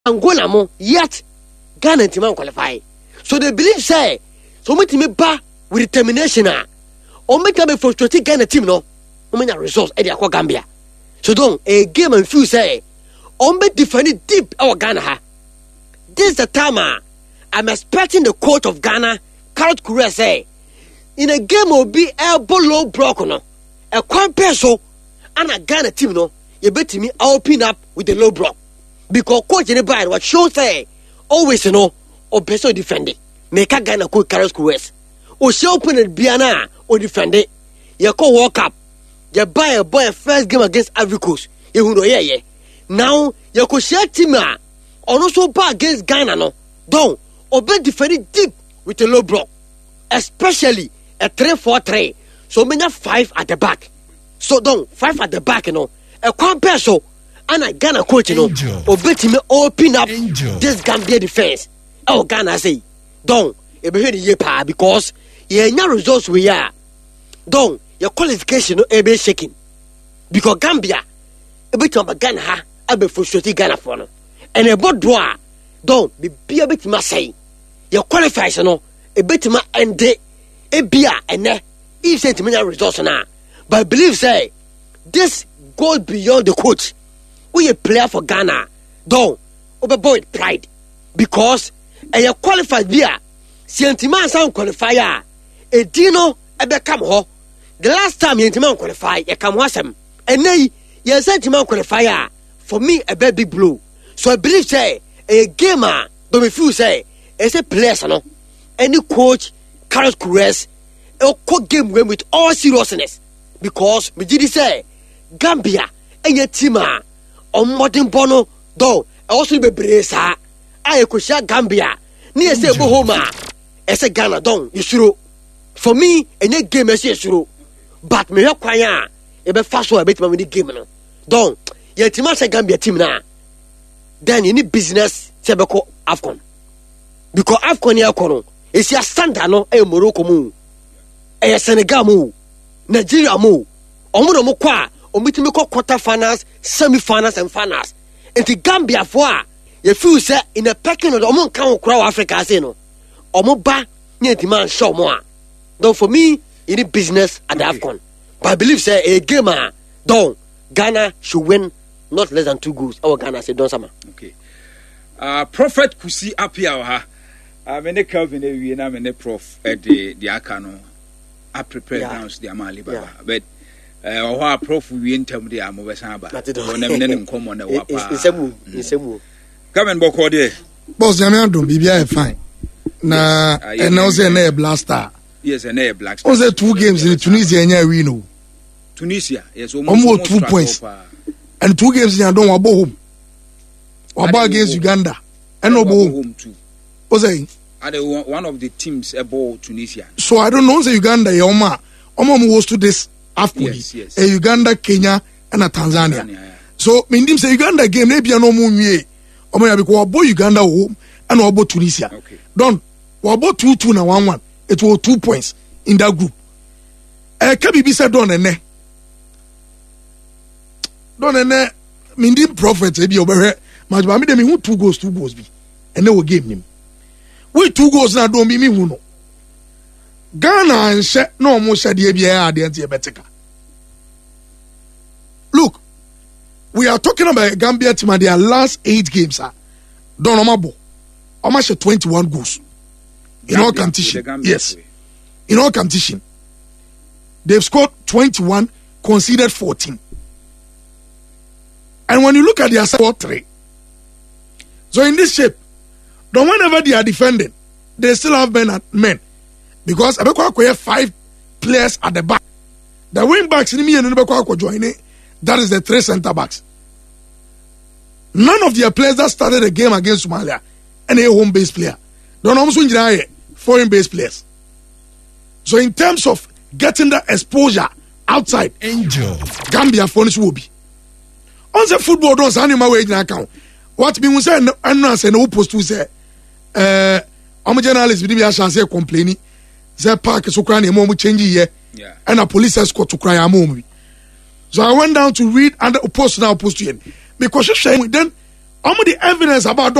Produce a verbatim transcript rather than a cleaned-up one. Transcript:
Angola mo yet Ghana team qualify. So they believe say so many team ba with determination ah. O make am frustrate Ghana team no. O many results e dey akwa Gambia. So don't a game and feel say o make defend it deep our Ghana ha. This is the time ah, I'm expecting the coach of Ghana, Carlos Correa say in a game will be elbow low block no. A kwan peso and a Ghana team no. You bet me open up with the low block. Because coach in the bar what show say always you know or beso defend it. Make a Ghana coach Carlos Correa. O she open it biana or defend it. You go walk up. You buy a boy first game against Ivory Coast. You know yeah yeah. Now you go share team ah. On also bar against Ghana no. Don't obey defend it deep with a low block. Especially a three four three. So many five at the back. So don't five at the back you know. A kwan peso and a Ghana coach you know. Obey me open up Angel. This Gambia defense. Oh Ghana say don't you be here pa because you no results we are. Don't your qualification no e be shaking. Because Gambia e be to Ghana ha e be frustrate Ghana for no. And a board draw don't be be a bit ma say your qualification no e bit ma ende e bia ene if sentimental results na. But I believe say this goes beyond the coach. We a player for Ghana. Don't overboard pride because and you qualified via sentiment sound qualifier. A dino ebe come ho. The last time you sentiment qualify, you come wasem. And nay, you sentiment qualifier for me a big blue. So I believe say a gamer don't refuse say it's a player no. Any coach Carlos Correa a coach game win with all seriousness because me did say Gambia and your team on modern bono though also be bresa I could share Gambia near say Bohoma as a Ghana don you sure for me and your game is sure but me kwanya e be fast one bit me the game no don your team say Gambia team na then you need business say be ko AFCON because AFCON ya kono is your standard no e Morocco mu e Senegal mu Nigeria mu omo no mo kwa omitimi ko quarter finals semi finals and finals enti Gambia for a you feel say in a pecking of omo kan okra Africa say no omo ba nye demand show mo a don't for me you need business at the okay. AFCON but I believe say a gamer don't Ghana should win not less than two goals our Ghana say don't sama okay uh Prophet Kusi apia ha uh me ne Calvin e wie na me ne prof e de de aka no I prepare grounds the amali baba but eh wa prof wie ntam de amobesan ba wona me ne nkomo na wa pa isebu isebu Calvin boko de boss jam andom bibia e fine na and now say na blaster yes and na black star o say two games in Tunisia nya win no Tunisia yes almost two points and two games in don wabo home wabo against Uganda and no home too o say are one of the teams about Tunisia. So I don't know say Uganda yoma omo mo host to this AFCON yes, yes. A Uganda, Kenya and a Tanzania. Tanzania yeah. So mindim say Uganda game na bia no mo nwie omo ya because wabo Uganda home and wabo Tunisia. Okay. Don't wabo two two na one one. It was two points in that group. Eh Kabibi said don ene. Don ene mindim prophet e bi obere match ba me dem hu two goals two goals bi. Ene wo game nim. We two goals na do me me hu no. Ghana and she no mo she de bia ade ante betika. Look, we are talking about Gambia team and their last eight games are don omabo. Almost twenty-one goals. In all competition. Yes. In all competition. They've scored twenty-one, conceded fourteen. And when you look at their score three. So in this shape, then whenever they are defending, they still have men at men. Because Abeko have five players at the back. The wing backs in me and Abeko join it. That is the three center backs. None of their players that started the game against Somalia any home base player. Don't almost win foreign base players. So in terms of getting that exposure outside, Angel Gambia furnish will be. On the football don't send him away in account. What me say and no say no post to say uh I'm a journalist we be say complaining say park so cry na mo change here yeah and a police escort to cry am. So I went down to read and post now post to him because she then Omo the evidence about